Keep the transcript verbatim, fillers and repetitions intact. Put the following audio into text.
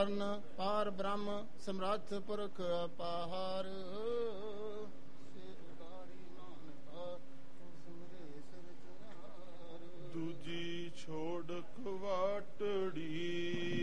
ਪਾਰ ਬ੍ਰਹਮ ਸਮਰੱਥ ਪੁਰਖ ਅਪਾਰ। ਦੂਜੀ ਛੋੜ ਕਵਾਟੜੀ